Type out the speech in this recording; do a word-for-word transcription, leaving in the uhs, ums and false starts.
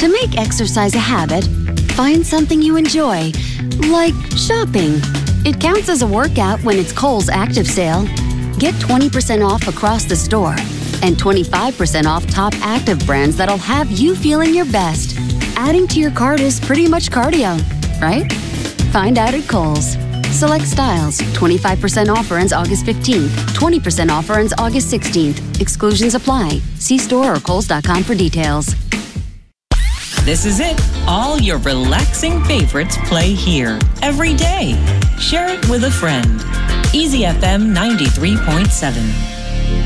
To make exercise a habit, find something you enjoy, like shopping. It counts as a workout when it's Kohl's Active Sale. Get twenty percent off across the store and twenty-five percent off top active brands that'll have you feeling your best. Adding to your cart is pretty much cardio, right? Find out at Kohl's. Select styles. twenty-five percent offer ends August fifteenth. twenty percent offer ends August sixteenth. Exclusions apply. See store or kohls dot com for details. This is it. All your relaxing favorites play here every day. Share it with a friend. Easy F M ninety-three point seven.